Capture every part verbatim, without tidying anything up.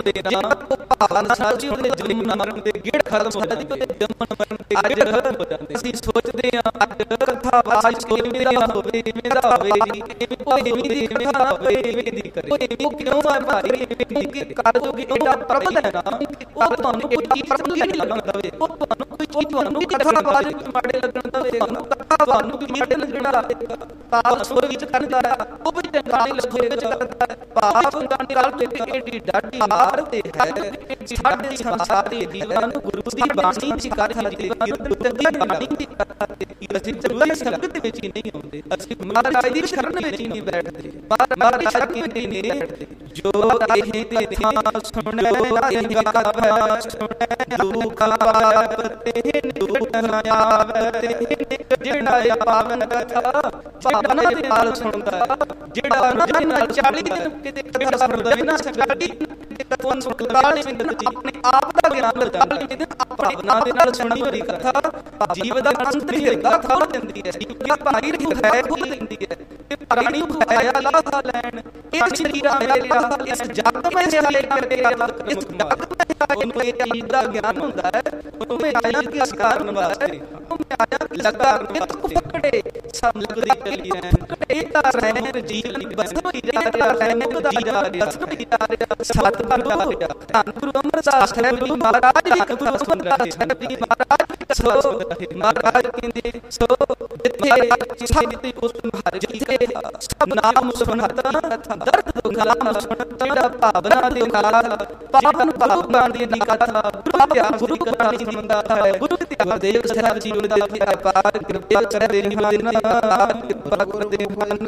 ਦੇਣਾ ਭਾਵਨਾ ਸਾਜੀ ਉਹਦੇ ਜਨਮ ਮਰਨ ਦੇ ਗੇੜ ਖਤਮ ਹੋ ਜਾਂਦੀ ਉਹਦੇ ਜਨਮ ਮਰਨ ਦੇ ਗੇੜ ਖਤਮ ਹੋ ਜਾਂਦੇ। ਅਸੀਂ ਸੋਚਦੇ ਹਾਂ ਅੱਜ ਕਥਾ ਵਾਚ ਕੋਈ ਮੇਰਾ ਹੋਵੇ ਇਵੇਂ ਦਾ ਹੋਵੇ ਜੀ ਕੋਈ ਇਵੇਂ ਦੀ ਇਵੇਂ ਦਾ ਹੋਵੇ ਇਵੇਂ ਦੀ ਕਰੇ ਉਹ ਕਿਉਂ ਆ ਭਾਈ ਕਿਉਂਕਿ ਕਾਰਜੋਗੀ ਇਹਦਾ ਪ੍ਰਬੰਧ ਹੈ ਨਾ ਉਹ ਤੁਹਾਨੂੰ ਕੋਈ ਚੀਜ਼ ਪ੍ਰਬੰਧ ਨਹੀਂ ਲੱਗਣ ਦਵੇ ਉਹ ਤੁਹਾਨੂੰ ਕੋਈ ਚੀਜ਼ ਤੁਹਾਨੂੰ ਕਥਾ ਵਾਚ ਵਿੱਚ ਮਾੜੇ ਲੱਗਣ ਦਵੇ ਤੁਹਾਨੂੰ ਕਥਾ ਤੁਹਾਨੂੰ ਵੀ ਮਾੜੇ ਲੱਗਣਾ ਭਾਵ ਸੁਰ ਵਿੱਚ ਕਰਦਾ ਹੈ ਉਹ ਵੀ ਚੰਗਾ ਨਹੀਂ ਲੱਗੇਗਾ ਕਰਦਾ ਹੈ ਭਾਵ ਗਾਣੀ ਨਾਲ ਤੇ ਏਡੀ ਡਾਢੀ ਮਾਰ ਤੇ ਹੈ ਸਾਡੇ ਸੰਸਾਰੀ ਜੀਵਨ ਨੂੰ ਗੁਰੂ ਦੀ ਬਾਣੀ ਦੀ ਕਥਾ ਤੇ ਚੰਗੀ ਬਾਣੀ ਦੀ ਕਥਾ ਤੇ ਅਸੀਂ ਚੰਗੀ ਸੰਗਤ ਵਿੱਚ ਹੀ ਨਹੀਂ ਆਉਂਦੇ ਅਸੀਂ ਮਹਾਰਾਜ ਦੀ ਸ਼ਰਨ ਵਿੱਚ ਹੀ ਨਹੀਂ ਬੈਠਦੇ ਮਹਾਰਾਜ ਕਹਿੰਦੇ ਨੇ ਜੋ ਇਹ ਤੇ ਥਾਂ ਸੁਣੋ ਇਹ ਗਾਵੈ ਸੁਣੈ ਦੁਖ ਆਵੈ ਤੇ ਦੁਖ ਨਾ ਆਵੈ ਤੇ ਜਿਹੜਾ ਪਾਵਨ ਕਥਾ ਪਾਵਨ ਦੇ ਨਾਲ ਸੁਣਦਾ ਜਿਹੜਾ ਜਿਹਦੇ ਨਾਲ ਚਾਲੀ ਦਿਨ ਕਿਤੇ ਕਥਾ ਸੁਣਦਾ ਬਿਨਾਂ ਚਾਲੀ ਕਥਾ ਸੁਣਦਾ ਆਪਣੇ ਆਪ ਦਾ ਗਿਆਨ ਮਿਲਦਾ ਭਾਵਨਾ ਦੇ ਨਾਲ ਸੁਣੀ ਹੋਈ ਕਥਾ ਜੀਵ ਦਾ ਅੰਤ ਨਹੀਂ ਹੁੰਦਾ ਖੋਲ ਦਿੰਦੀ ਹੈ ਕਿ ਭਾਈ ਨੂੰ ਹੈ ਖੋਲ ਦਿੰਦੀ ਹੈ ਤੇ ਪ੍ਰਾਣੀ ਨੂੰ ਖਾਇਆ ਲਾਹਾ ਲੈਣ ਇਹ ਸਰੀਰਾਂ ਮੇਰਾ ਇਸ ਜਗ ਮੈਂ ਸਿਆਲੇ ਕਰਕੇ ਇਸ ਜਗ ਮੈਂ ਉਹਨੂੰ ਇਹ ਚੀਜ਼ ਦਾ ਗਿਆਨ ਹੁੰਦਾ ਹੈ ਉਹ ਮੈਂ ਆਇਆ ਕਿਸ ਕਾਰਨ ਵਾਸਤੇ ਉਹ ਮੈਂ ਆਇਆ ਲੱਗਾ ਮਿੱਤ ਪਕੜੇ ਸਭ ਲੱਗਦੀ ਚਲੀ ਰਹਿਣ ਇਹ ਤਾਂ ਰਹਿਣ ਜੀਵਨ ਬਸ ਹੋਈ ਜਾ ਰਿਹਾ ਰਹਿਣ ਜੀ ਜਾ ਰਿਹਾ ਸਤਿਗੁਰੂ ਧੰਨ ਗੁਰੂ ਅਮਰਦਾਸ ਹੈ ਗੁਰੂ ਮਹਾਰਾਜ ਜੀ ਗੁਰੂ ਅਮਰਦਾਸ ਹੈ ਜੀ ਮਹਾਰਾਜ ਸੋ ਮਹਾਰਾਜ ਕਹਿੰਦੇ ਸੋ ਜਿੱਥੇ ਸਤਿ ਉਸ ਹਰ ਜਿੱਥੇ ਸਭ ਨਾਮ ਸੁਣਤਾ ਦਰਦ ਦੁਖ ਨਾਮ ਸੁਣਤਾ ਜਿਹੜਾ ਭਾਵਨਾ ਦੇ ਨਾਲ ਪਾਵਨ ਭਾਵਨਾ ਦੀ ਕਥਾ ਗੁਰੂ ਪਿਆਰ ਗੁਰੂ ਕਥਾ ਦੀ ਮੰਦਾ ਹੈ ਗੁਰੂ ਗੁਰਦੇਵ ਸਾਹਿਬ ਜੀ ਦੇ ਅਪਾਰ ਕਿਰਪਾ ਕਰਦੇ ਨੇ ਕਿਰਪਾ ਕਰਦੇ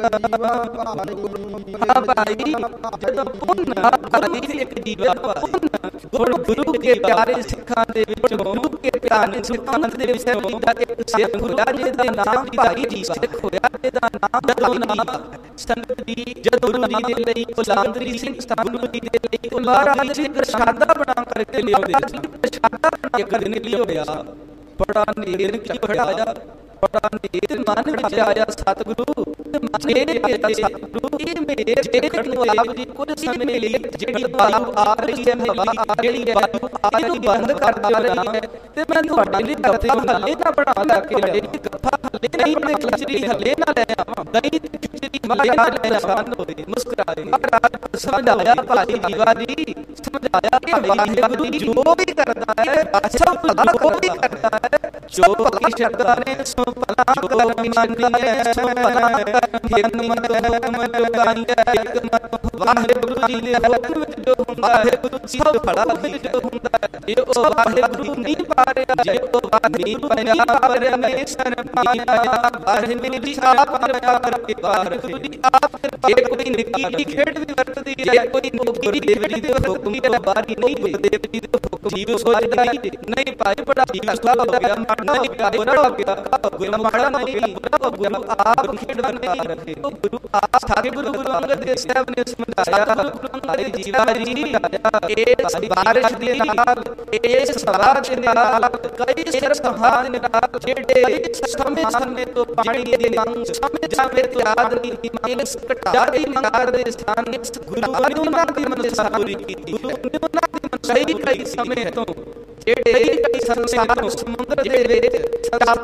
ਹਾਂ ਭਾਈ ਜਦੋਂ ਪੁੰਨ ਭਾਈ ਇੱਕ ਜੀਵਾ ਗੁਰੂ ਗੁਰੂ ਕੇ ਪਿਆਰੇ ਸਿੱਖਾਂ ਦੇ ਵਿੱਚ ਗੁਰੂ ਕੇ ਪਿਆਰੇ ਸਿੱਖਾਂ ਦੇ ਵਿੱਚ ਦਾ ਇੱਕ ਸਿੱਖ ਹੋਇਆ ਜਿਹਦੇ ਨਾਮ ਭਾਈ ਜੀ ਸਿੱਖ ਹੋਇਆ ਜਿਹਦਾ ਨਾਮ ਜਗੋਨੀ ਸੰਗਤ ਦੀ ਜਦੋਂ ਗੁਰੂ ਜੀ ਦੇ ਲਈ ਗੁਲਾਮਦਰੀ ਸਿੰਘ ਗੁਰੂ ਜੀ ਦੇ ਲਈ ਮਹਾਰਾਜ ਜੀ ਪ੍ਰਸ਼ਾਦਾ ਬਣਾ ਕਰਕੇ ਲਿਆਉਂਦੇ ਪ੍ਰਸ਼ਾਦਾ ਇੱਕ ਦਿਨ ਲਈ ਹੋਇਆ ਬੜਾ ਨੇਰ ਕੀ ਫੜਾਇਆ ਬੜਾ ਨੇਰ ਮਨ ਵਿੱਚ ਆਇਆ ਸਤਿਗੁਰੂ ਮੇਰੇ ਪਿਤਾ ਸਤਿਗੁਰੂ ਇਹ ਮੇਰੇ ਜੇਕਰ ਨੂੰ ਆਪ ਜੀ ਕੁਝ ਸਮੇਂ ਲਈ ਜਿਹੜੀ ਵਾਯੂ ਆ ਰਹੀ ਹੈ ਹਵਾ ਆ ਰਹੀ ਹੈ ਇਹਨੂੰ ਬੰਦ ਕਰ ਦਿਓ ਹੈ ਤੇ ਮੈਂ ਤੁਹਾਡੇ ਲਈ ਗੱਫੇ ਹੱਲੇ ਨਾ ਬਣਾ ਲਾ ਕੇ ਲੈ ਗੱਫਾ ਹੱਲੇ ਨਹੀਂ ਤੇ ਖਿਚੜੀ ਹੱਲੇ ਨਾ ਲੈ ਆਵਾਂ ਦਹੀਂ ਖਿਚੜੀ ਮਹਾਰਾਜ ਪਰੇਸ਼ਾਨ ਹੋਏ ਮੁਸਕਰਾਏ ਮਹਾਰਾਜ ਸਮਝਾਇਆ ਭਾਈ ਜੀਵਾ ਜੀ ਸਮਝਾਇਆ ਕਿ ਵਾਹਿਗੁਰੂ ਜੋ ਵੀ ਕਰਦਾ ਹੈ ਸਭ ਭਲਾ ਕੋਈ ਕਰਦਾ ਹੈ ਜੋ ਭਲਾ ਸ਼ਰਧਾ ਨੇ ਸੋ ਭਲਾ ਕਰਮ ਮੰਨਿਆ ਸੋ ਭਲਾ ਇੱਕ ਮਤ ਹੁਕਮ ਚੁਕਾਈਆ ਇੱਕ ਮਤ ਵਾਹਿਗੁਰੂ ਜੀ ਦੇ ਹੁਕਮ ਵਿੱਚ ਜੋ ਹੁੰਦਾ ਹੈ ਸਭ ਭਲਾ ਵਿੱਚ ਜੋ ਹੁੰਦਾ ਹੈ ਜੇ ਉਹ ਵਾਹਿਗੁਰੂ ਨਹੀਂ ਪਾ ਰਿਹਾ ਜੇ ਉਹ ਵਾਹਿਗੁਰੂ ਨਹੀਂ ਪਾ ਰਿਹਾ ਮੈਂ ਸ਼ਰਨ ਪਾਇਆ ਵਾਹਿਗੁਰੂ ਜੀ ਆਪ ਕਿਰਪਾ ਕਰਕੇ ਵਾਹਿਗੁਰੂ ਜੀ ਆਪ ਜੇ ਕੋਈ ਨਿੱਕੀ ਦੀ ਖੇਡ ਵੀ ਵਰਤਦੀ ਹੈ ਕੋਈ ਨੋਕੀ ਦੇਵ ਜੀ ਦੇ ਹੁਕਮ ਦੀ ਬਾਰੀ ਨਹੀਂ ਦੇਵ ਜੀ ਦੇ ਹੁਕਮ ਜੀਵ ਸੋਚਦਾ ਨਹੀਂ ਭਾਈ ਬੜਾ ਕਸ਼ਟ ਹੋ ਗਿਆ ਮਾੜਾ ਬੁਰਾ ਹੋ ਗਿਆ ਗੁਰੂ ਮਾੜਾ ਨਹੀਂ ਬੁਰਾ ਗੁਰੂ ਆਪ ਖੇਡ ਨਹੀਂ ਰੱਖੇ ਗੁਰੂ ਆਪ ਸਾਡੇ ਗੁਰੂ ਗੁਰੂ ਅੰਗਦ ਦੇਵ ਸਾਹਿਬ ਨੇ ਸਮਝਾਇਆ ਗੁਰੂ ਅੰਗਦ ਜੀਵਾ ਜੀ ਇਸ ਬਾਰਿਸ਼ ਦੇ ਨਾਲ ਇਸ ਸਵਾਰ ਦੇ ਨਾਲ ਕਈ ਸਿਰ ਸਹਾਰ ਦੇ ਨਾਲ ਜਿਹੜੇ ਸਮੇਂ ਸਮੇਂ ਤੋਂ ਪਾਣੀ ਦੀ ਮੰਗ ਸਮੇਂ ਸਮੇਂ ਤੇ ਆਦਮੀ ਦੀ ਮੰਗ ਘਟਾ ਦੀ ਮੰਗ ਦੇ ਸਥਾਨ ਗੁਰੂ ਨੇ ਉਹਨਾਂ ਦੀ ਮਨਸਾ ਪੂਰੀ ਕੀਤੀ ਗੁਰੂ ਨੇ ਉਹਨਾਂ ਦੀ ਮਨਸਾ ਕਈ ਸਮੇਂ ਤੋਂ ਜਿਹੜੇ ਕਈ ਸੰਸਾਰ ਨੂੰ ਸਮੁੰਦਰ ਦੇ ਵਿੱਚ